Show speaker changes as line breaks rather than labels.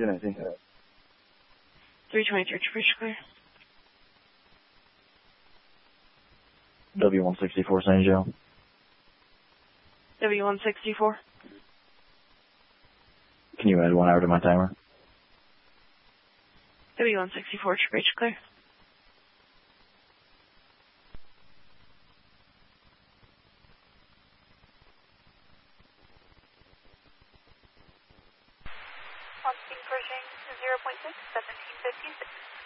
219.
323, bridge clear.
W164 St. Joe.
W164.
Can you add 1 hour to my timer?
W164, bridge clear.
Pushing 0.6, 1756.